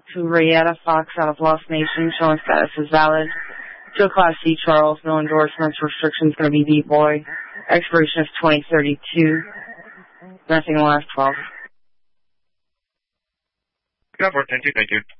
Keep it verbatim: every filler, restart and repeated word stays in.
to Rayetta Fox out of Lost Nation, showing status is valid. To a Class C Charles, no endorsements, restrictions going to be D-Boy. Expiration is twenty thirty-two. Nothing last twelve. Got four ten two, thank you.